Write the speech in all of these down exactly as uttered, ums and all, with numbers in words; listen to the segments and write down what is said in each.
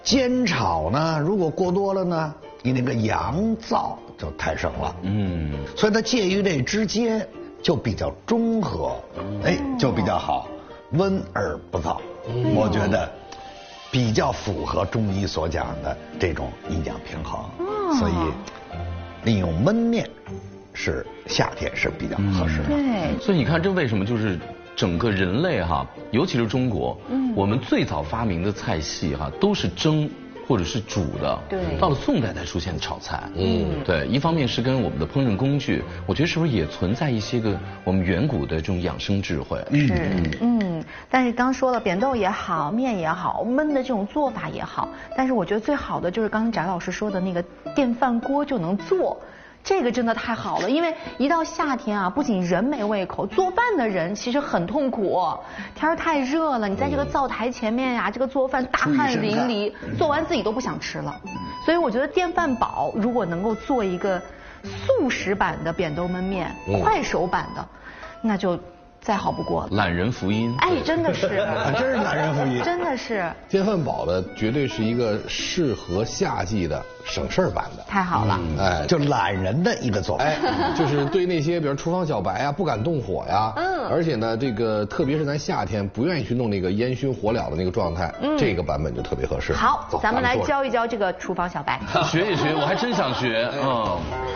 煎炒呢，如果过多了呢，你那个阳燥就太盛了。嗯，所以它介于这之间，就比较中和，哎，就比较好，温而不燥。嗯、我觉得比较符合中医所讲的这种阴阳平衡。哦、所以利用焖面是夏天是比较合适的。 嗯、对， 所以你看，这为什么就是整个人类哈，尤其是中国，嗯，我们最早发明的菜系哈，都是蒸或者是煮的。 对， 到了宋代才出现的炒菜。嗯，对，一方面是跟我们的烹饪工具，我觉得是不是也存在一些个我们远古的这种养生智慧？ 是，嗯，但是刚说了，扁豆也好，面也好，焖的这种做法也好，但是我觉得最好的就是刚刚翟老师说的那个电饭锅就能做。这个真的太好了，因为一到夏天啊，不仅人没胃口，做饭的人其实很痛苦。天儿太热了，你在这个灶台前面呀、啊，这个做饭大汗淋漓，做完自己都不想吃了。所以我觉得电饭煲如果能够做一个速食版的扁豆焖面，嗯、快手版的，那就再好不过了。 懒人福音。 哎，真的是， 真是懒人福音， 真的是。 电饭煲的绝对是一个适合夏季的省事儿版的。 太好了， 嗯、哎，就懒人的一个做法。 哎，就是对那些比如厨房小白啊，不敢动火呀，嗯，而且呢，这个特别是咱夏天不愿意去弄那个烟熏火燎的那个状态，嗯，这个版本就特别合适。 好，咱们来教一教这个厨房小白。 学一学，我还真想学。嗯。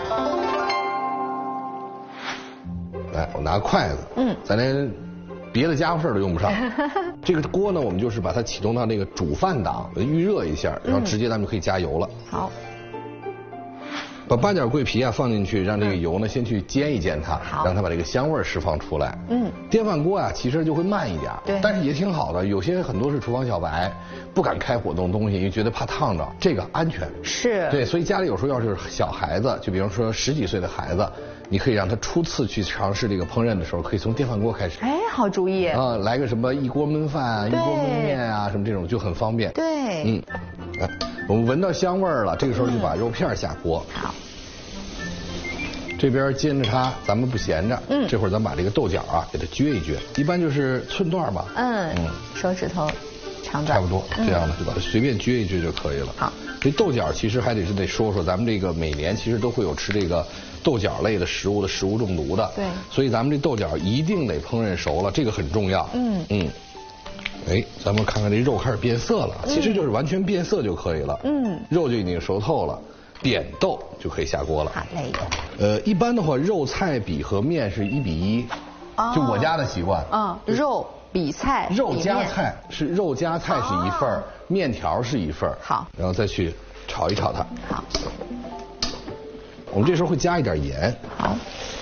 来，我拿筷子，嗯，咱连别的家伙事儿都用不上。这个锅呢，我们就是把它启动到那个煮饭档，预热一下，然后直接咱们就可以加油了。 好， 把八角、桂皮啊放进去，让这个油呢先去煎一煎它，让它把这个香味释放出来。嗯，电饭锅啊其实就会慢一点，对，但是也挺好的。有些很多是厨房小白，不敢开火弄东西，因为觉得怕烫着，这个安全。 是， 对，所以家里有时候要是小孩子，就比方说十几岁的孩子。你可以让他初次去尝试这个烹饪的时候，可以从电饭锅开始。 哎，好主意啊！来个什么一锅焖饭、一锅焖面啊，什么这种就很方便。 对， 嗯，来，我们闻到香味儿了，这个时候就把肉片下锅。 好。 这边煎着它，咱们不闲着。嗯。这会儿咱把这个豆角啊给它撅一撅，一般就是寸段吧。 嗯嗯，手指头长短。 差不多，这样的就把它随便撅一撅就可以了。 好。 这豆角其实还得是得说说，咱们这个每年其实都会有吃这个豆角类的食物的食物中毒的， 对， 所以咱们这豆角一定得烹饪熟了，这个很重要。嗯嗯，哎，咱们看看这肉开始变色了，其实就是完全变色就可以了。嗯，肉就已经熟透了，扁豆就可以下锅了。 好嘞。 呃，一般的话，肉菜比和面是一比一，哦，就我家的习惯。 嗯，肉比菜， 肉加菜是肉加菜是一份儿，面条是一份儿。 好， 然后再去炒一炒它。 好。 我们这时候会加一点盐。 好。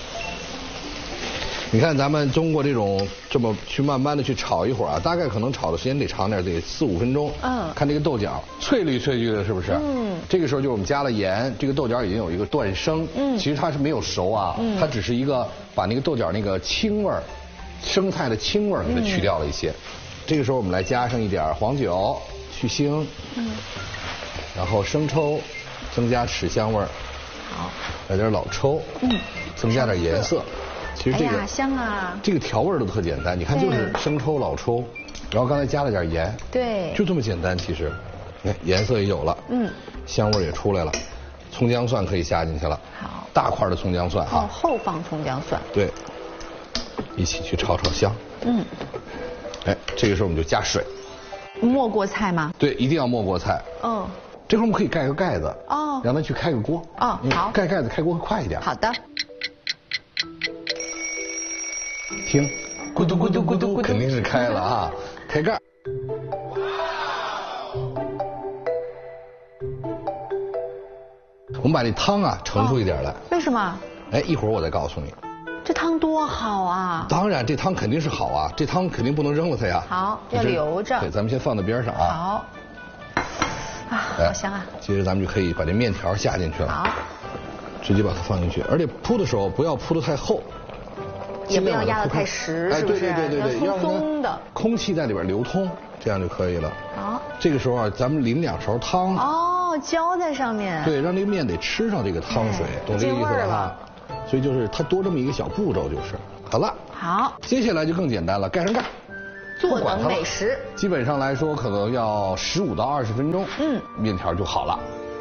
你看咱们通过这种这么去慢慢的去炒一会儿啊，大概可能炒的时间得长点，得四五分钟。嗯。看这个豆角翠绿翠绿的，是不是？嗯。这个时候就我们加了盐，这个豆角已经有一个断生。嗯。其实它是没有熟啊，嗯，它只是一个把那个豆角那个青味儿，生菜的青味儿给它去掉了一些。嗯。这个时候我们来加上一点黄酒去腥。嗯。然后生抽，增加豉香味儿。 好， 来点老抽，嗯，增加点颜色。其实这个、 哎、香啊， 这个调味都特简单。你看，就是生抽、老抽，然后刚才加了点盐， 对， 就这么简单。其实，你看颜色也有了，嗯，香味也出来了，葱姜蒜可以下进去了。 好， 大块的葱姜蒜哈， 后放葱姜蒜， 对，一起去炒炒香。嗯，哎，这个时候我们就加水。 没过菜吗？ 对，一定要没过菜。嗯。这会儿我们可以盖个盖子，哦，让它去开个锅。 哦，好， 盖盖子开锅会快一点。 好的。 听，咕嘟咕嘟咕嘟，肯定是开了啊！开盖。我们把这汤啊盛出一点来。 为什么？ 哎，一会儿我再告诉你。 这汤多好啊！ 当然，这汤肯定是好啊，这汤肯定不能扔了它呀。 好，要留着。 对，咱们先放在边上啊。 好。啊，好香啊！ 接着咱们就可以把这面条下进去了。 好， 直接把它放进去，而且铺的时候不要铺得太厚， 也不要压得太实， 哎， 是不是？ 对对对对对， 要松松的， 空气在里边流通，这样就可以了。 好， 这个时候啊，咱们淋两勺汤。 哦，浇在上面。 对，让这个面得吃上这个汤水，懂这个意思吧？所以就是它多这么一个小步骤就是好了。 好， 接下来就更简单了，盖上盖。 坐等美食。 基本上来说，可能要十五到二十分钟，嗯，面条就好了。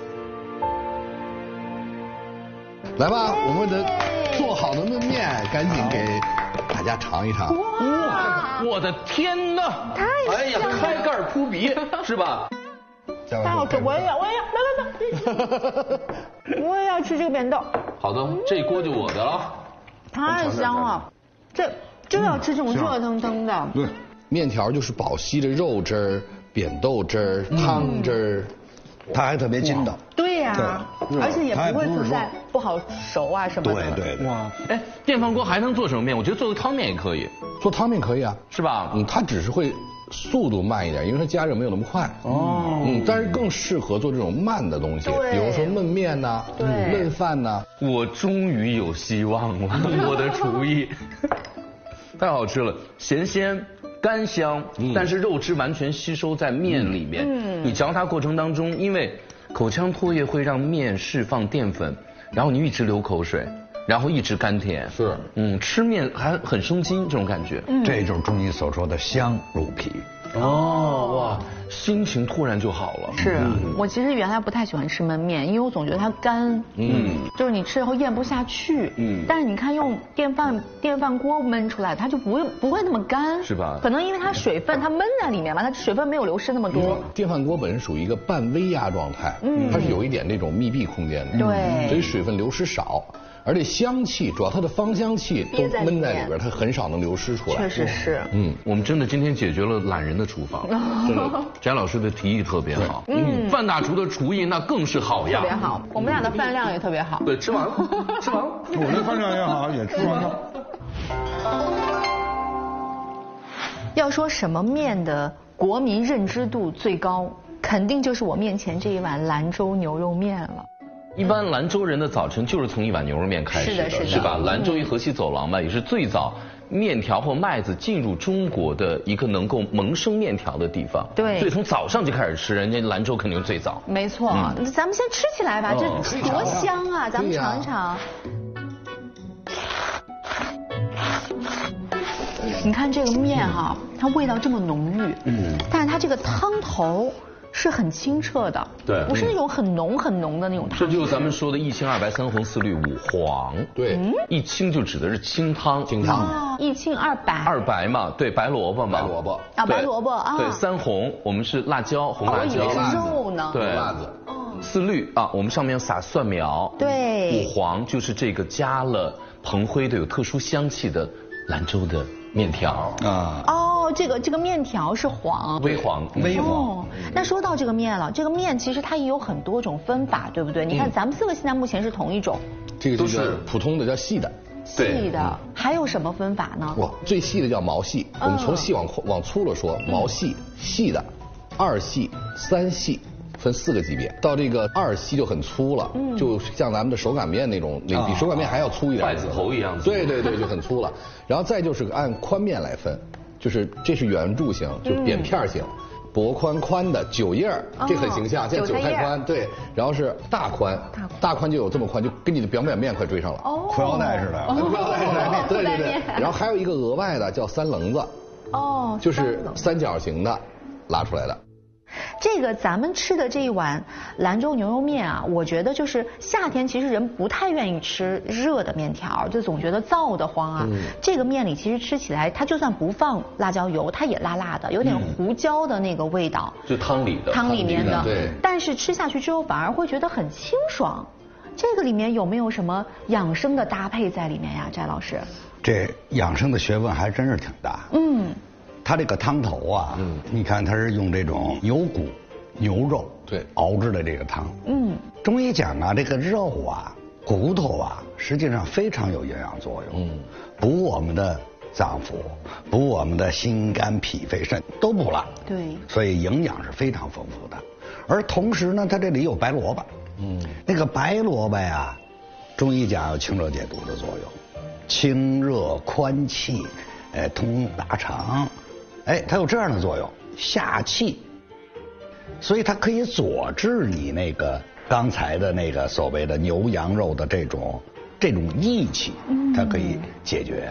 来吧，我们的做好的焖面，赶紧给大家尝一尝。 哇，我的天哪！ 太哎呀，开盖扑鼻，是吧？ 太好吃，我也要，我也要，来来来，我也要吃这个扁豆。 好的，这锅就我的了。 太香了，这就要吃这种热腾腾的。 对，面条就是饱吸着肉汁儿、扁豆汁儿、汤汁儿， 它还特别筋道。 对呀，而且也不会存在不好熟啊什么的。 对对。 哇，哎，电饭锅还能做什么面？我觉得做个汤面也可以。 做汤面可以啊， 是吧？ 嗯，它只是会速度慢一点，因为它加热没有那么快。哦。嗯，但是更适合做这种慢的东西，比如说焖面呐、焖饭呐。 我终于有希望了，我的厨艺太好吃了，咸鲜。干香，但是肉汁完全吸收在面里面。嗯，你嚼它过程当中，因为口腔唾液会让面释放淀粉，然后你一直流口水，然后一直甘甜。 是， 嗯，吃面还很生津，这种感觉。 嗯，这就是中医所说的香入脾。 哦，哇，心情突然就好了。 是、嗯、我其实原来不太喜欢吃焖面，因为我总觉得它干，嗯，就是你吃以后咽不下去，嗯。但是你看用电饭电饭锅焖出来，它就不会不会那么干， 是吧？ 可能因为它水分它焖在里面嘛，它水分没有流失那么多。 电饭锅本身属于一个半微压状态，嗯，它是有一点那种密闭空间的， 对， 所以水分流失少。而且香气，主要它的芳香气都闷在里边，它很少能流失出来。 确实是。 嗯，我们真的今天解决了懒人的厨房，真的。翟老师的提议特别好，嗯，范大厨的厨艺那更是好呀， 特别好。我们俩的饭量也特别好。 对，吃完了，吃完了。 我的饭量也好，也吃完了。 要说什么面的国民认知度最高，肯定就是我面前这一碗兰州牛肉面了。 一般兰州人的早晨就是从一碗牛肉面开始的， 是的， 是吧？兰州一河西走廊嘛，也是最早面条或麦子进入中国的一个能够萌生面条的地方。 对， 所以从早上就开始吃，人家兰州肯定最早。 没错，嗯、咱们先吃起来吧，哦、这多香啊！咱们尝一尝。你看这个面哈、啊，它味道这么浓郁，嗯，但是它这个汤头是很清澈的， 对， 不是那种很浓很浓的那种汤。 这就是咱们说的一清二白三红四绿五黄。 对，嗯、 一清就指的是清汤， 清汤。 哦，一清二白。 二白嘛，对，白萝卜嘛。 白萝卜。 啊，白萝卜啊。 对，三红我们是辣椒，红辣椒。 我以为是肉呢。 对， 辣子。 哦。 四绿啊，我们上面撒蒜苗。 对。 五黄就是这个加了蓬灰的有特殊香气的兰州的面条啊。哦，这个这个面条是黄， 微黄， 微黄。 哦，那说到这个面了，这个面其实它也有很多种分法，对不对？你看咱们四个现在目前是同一种， 这个就是普通的叫细的， 细的，还有什么分法呢？ 哇，最细的叫毛细，我们从细往往粗了说，毛细、细的、二细、三细。分四个级别，到这个二细就很粗了，嗯，就像咱们的手擀面那种，那比手擀面还要粗一点， 筷子头一样。 对对对，就很粗了。然后再就是按宽面来分，就是这是圆柱形，就扁片型，薄宽宽的九叶儿，这很形象，像韭菜宽，对。然后是大宽，大宽就有这么宽，就跟你的表表面快追上了， 哦， 裤腰带似的， 裤腰带似的，对对对。然后还有一个额外的叫三棱子， 哦， 就是三角形的拉出来的。 这个咱们吃的这一碗兰州牛肉面啊，我觉得就是夏天其实人不太愿意吃热的面条，就总觉得燥得慌啊。嗯、这个面里其实吃起来，它就算不放辣椒油，它也辣辣的，有点胡椒的那个味道。 嗯、就汤里的。 汤里面的， 对。 但是吃下去之后反而会觉得很清爽。这个里面有没有什么养生的搭配在里面呀，翟老师？ 这养生的学问还真是挺大。嗯。它这个汤头啊，嗯，你看它是用这种牛骨、牛肉对熬制的这个汤，嗯，中医讲啊，这个肉啊、骨头啊，实际上非常有营养作用，嗯，补我们的脏腑，补我们的心肝脾肺肾都补了， 对， 所以营养是非常丰富的。而同时呢，它这里有白萝卜，嗯，那个白萝卜呀，中医讲有清热解毒的作用，清热宽气，哎，通大肠。哎，它有这样的作用，下气，所以它可以佐治你那个刚才的那个所谓的牛羊肉的这种这种益气，它可以解决。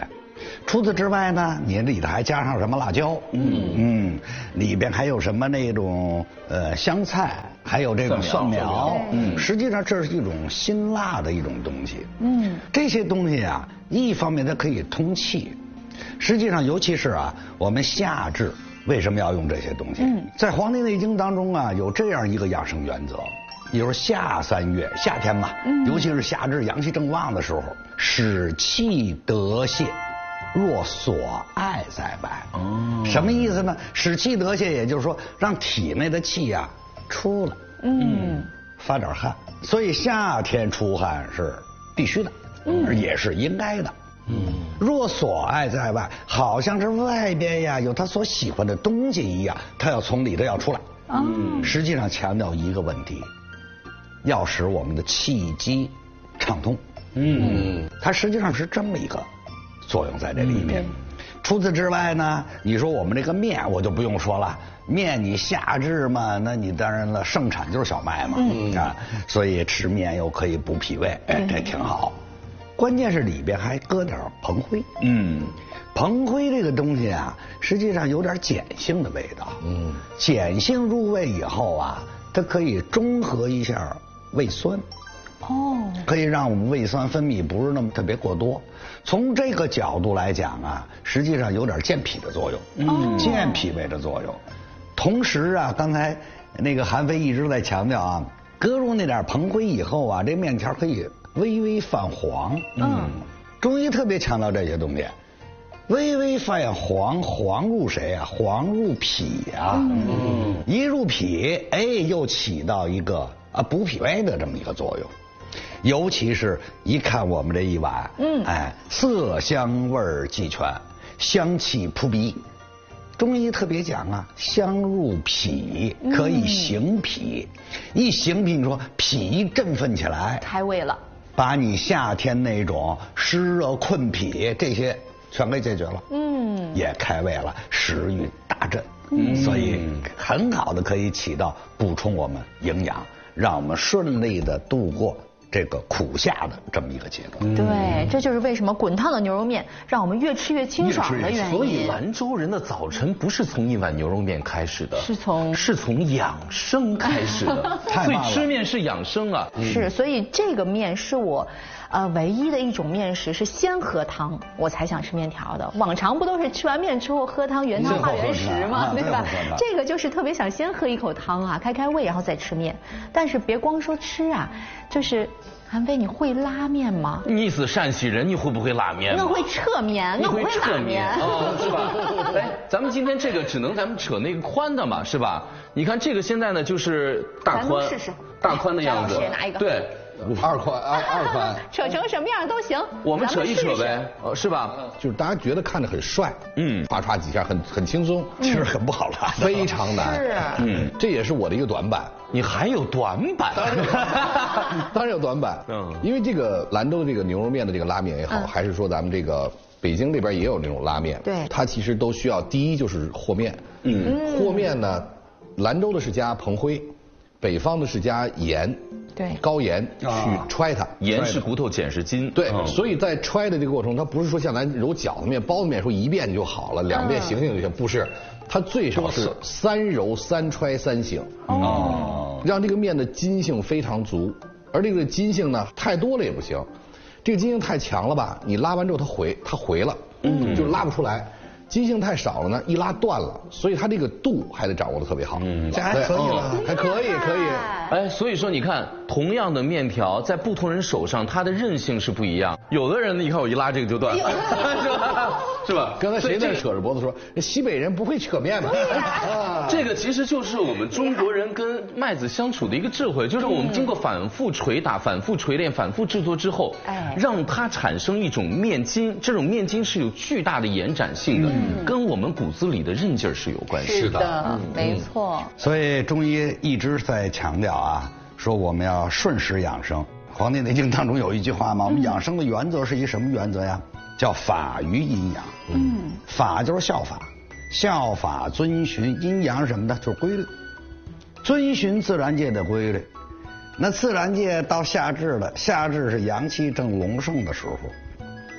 除此之外呢，你里头还加上什么辣椒？嗯嗯，里边还有什么那种呃香菜，还有这种蒜苗。嗯，实际上这是一种辛辣的一种东西。嗯，这些东西啊，一方面它可以通气，实际上尤其是啊，我们夏至为什么要用这些东西？嗯，在《黄帝内经》当中啊，有这样一个养生原则。比如夏三月，夏天嘛，嗯、尤其是夏至阳气正旺的时候，使气得泄，若所爱在外。哦，什么意思呢？使气得泄，也就是说让体内的气呀、啊、出来，嗯，发点汗。所以夏天出汗是必须的，嗯，也是应该的。嗯，若所爱在外，好像是外边呀有他所喜欢的东西一样，他要从里头要出来。嗯，实际上强调一个问题。要使我们的气机畅通，嗯，它实际上是这么一个作用在这里面。除此之外呢，你说我们这个面，我就不用说了，面你夏至嘛，那你当然了，盛产就是小麦嘛，嗯啊，所以吃面又可以补脾胃，哎，这挺好。关键是里边还搁点蓬灰，嗯，蓬灰这个东西啊，实际上有点碱性的味道，嗯，碱性入胃以后啊，它可以中和一下胃酸，哦，可以让我们胃酸分泌不是那么特别过多。从这个角度来讲啊，实际上有点健脾的作用，嗯，健脾胃的作用。同时啊，刚才那个韩非一直在强调啊，搁入那点蓬灰以后啊，这面条可以微微泛黄，嗯，中医特别强调这些东西。微微泛黄，黄入谁啊？黄入脾啊，嗯，一入脾，哎，又起到一个啊补脾胃的这么一个作用。尤其是一看我们这一碗，嗯，哎，色香味俱全，香气扑鼻。中医特别讲啊，香入脾可以行脾，嗯、一行脾，你说脾一振奋起来， 开胃了， 把你夏天那种湿热困脾这些全给解决了，嗯，也开胃了，食欲大振，嗯，所以很好的可以起到补充我们营养，让我们顺利的度过这个苦夏的这么一个阶段。 对，这就是为什么滚烫的牛肉面让我们越吃越清爽的原因。 所以兰州人的早晨不是从一碗牛肉面开始的， 是从是从养生开始的。所以吃面是养生啊。 是，所以这个面是我呃唯一的一种面食，是先喝汤我才想吃面条的。往常不都是吃完面之后喝汤原汤化原食吗？对吧？这个就是特别想先喝一口汤啊，开开胃，然后再吃面。但是别光说吃啊，就是韩非，你会拉面吗？ 你是陕西人，你会不会拉面？ 我会扯面，我会拉面， 哦，是吧？哎，咱们今天这个只能咱们扯那个宽的嘛，是吧？你看这个现在呢就是大宽， 试试大宽的样子， 拿一个， 对。 二宽二二宽， 扯成什么样都行， 我们扯一扯呗，呃，是吧？ 就是大家觉得看着很帅，嗯，唰唰几下很很轻松， 其实很不好拉， 非常难， 是， 嗯，这也是我的一个短板。 你还有短板？ 当然，当然有短板，嗯，因为这个兰州这个牛肉面的这个拉面也好，还是说咱们这个北京这边也有那种拉面， 对， 它其实都需要第一就是和面，嗯，和面呢，兰州的是加蓬灰，北方的是加盐。 对， 高盐去揣它， 盐是骨头，碱是筋。 对，所以在揣的这个过程，它不是说像咱揉饺子面、包子面说一遍就好了，两遍醒醒就行，不是，它最少是三揉、三揣、三醒，哦，让这个面的筋性非常足，而这个筋性呢太多了也不行，这个筋性太强了吧，你拉完之后它回，它回了，嗯，就拉不出来。筋性太少了呢，一拉断了，所以它这个度还得掌握的特别好。嗯， 这还可以了， 还可以，可以。 哎，所以说你看，同样的面条，在不同人手上，它的韧性是不一样。有的人，你看我一拉这个就断了，是吧？是吧？ 刚才谁在扯着脖子说，西北人不会扯面吗？ 这个其实就是我们中国人跟麦子相处的一个智慧，就是我们经过反复捶打、反复锤炼、反复制作之后，哎，让它产生一种面筋，这种面筋是有巨大的延展性的。跟我们骨子里的韧劲儿是有关系的，是的，没错。 所以中医一直在强调啊，说我们要顺时养生。《黄帝内经》当中有一句话嘛，我们养生的原则是一什么原则呀？叫法于阴阳。嗯，法就是效法，效法遵循阴阳什么的，就是规律，遵循自然界的规律。那自然界到夏至了，夏至是阳气正隆盛的时候。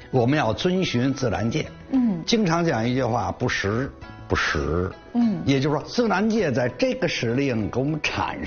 我们要遵循自然界。嗯，经常讲一句话，不时不食。嗯，也就是说，自然界在这个时令给我们产